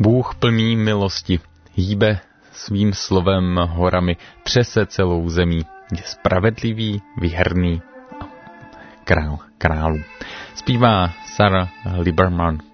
Bůh plný milosti, hýbe svým slovem horami, třese celou zemí, je spravedlivý, věrný král králů. Zpívá Sarah Liberman.